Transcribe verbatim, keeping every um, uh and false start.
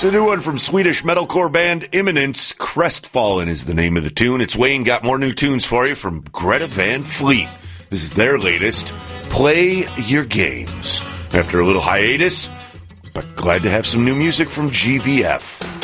It's a new one from Swedish metalcore band Imminence. Crestfallen is the name of the tune. It's Wayne got more new tunes for you from Greta Van Fleet. This is their latest, Play Your Games. After a little hiatus, but glad to have some new music from G V F.